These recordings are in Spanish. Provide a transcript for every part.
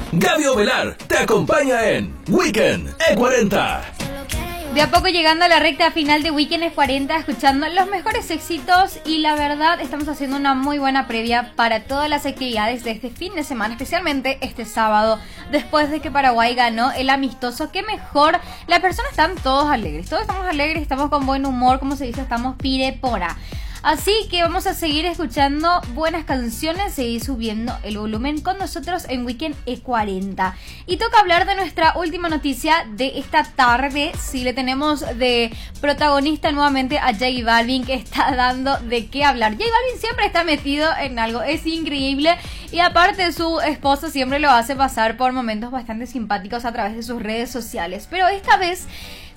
Gaby Ovelar te acompaña en Weekend E40. De a poco llegando a la recta final de Weekend E40, escuchando los mejores éxitos y la verdad estamos haciendo una muy buena previa para todas las actividades de este fin de semana, especialmente este sábado, después de que Paraguay ganó el amistoso. Qué mejor, las personas están todos alegres, estamos con buen humor, como se dice, estamos pirepora. Así que vamos a seguir escuchando buenas canciones, seguir subiendo el volumen con nosotros en Weekend E40. Y toca hablar de nuestra última noticia de esta tarde. Sí, le tenemos de protagonista nuevamente a J Balvin, que está dando de qué hablar. J Balvin siempre está metido en algo, es increíble. Y aparte su esposa siempre lo hace pasar por momentos bastante simpáticos a través de sus redes sociales. Pero esta vez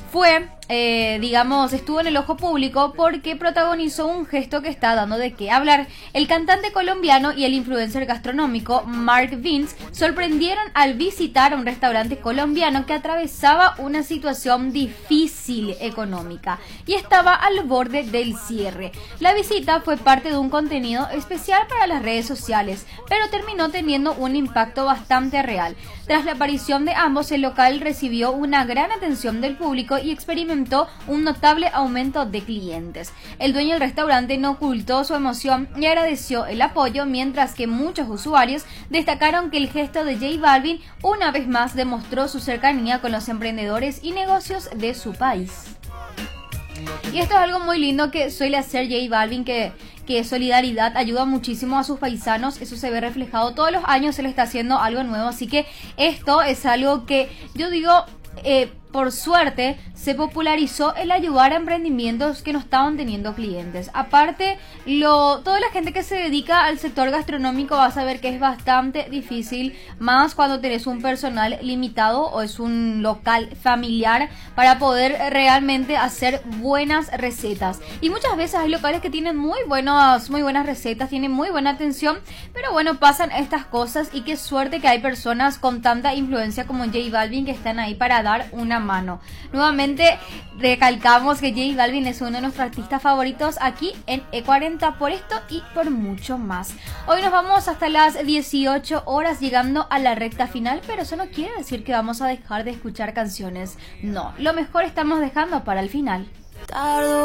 estuvo en el ojo público porque protagonizó un gesto que está dando de qué hablar. El cantante colombiano y el influencer gastronómico Mark Vince sorprendieron al visitar un restaurante colombiano que atravesaba una situación difícil económica y estaba al borde del cierre. La visita fue parte de un contenido especial para las redes sociales, pero terminó teniendo un impacto bastante real. Tras la aparición de ambos, el local recibió una gran atención del público y experimentó un notable aumento de clientes. El dueño del restaurante no ocultó su emoción y agradeció el apoyo, mientras que muchos usuarios destacaron que el gesto de J Balvin una vez más demostró su cercanía con los emprendedores y negocios de su país. Y esto es algo muy lindo que suele hacer J Balvin, que solidaridad, ayuda muchísimo a sus paisanos. Eso se ve reflejado todos los años, él está haciendo algo nuevo, así que esto es algo que yo digo, por suerte se popularizó el ayudar a emprendimientos que no estaban teniendo clientes. Aparte, toda la gente que se dedica al sector gastronómico va a saber que es bastante difícil, más cuando tenés un personal limitado o es un local familiar, para poder realmente hacer buenas recetas. Y muchas veces hay locales que tienen muy buenas recetas, tienen muy buena atención, pero bueno, pasan estas cosas, y qué suerte que hay personas con tanta influencia como J Balvin que están ahí para dar una mano. Nuevamente recalcamos que J Balvin es uno de nuestros artistas favoritos aquí en E40 por esto y por mucho más. Hoy nos vamos hasta las 18 horas llegando a la recta final, pero eso no quiere decir que vamos a dejar de escuchar canciones. No, lo mejor estamos dejando para el final.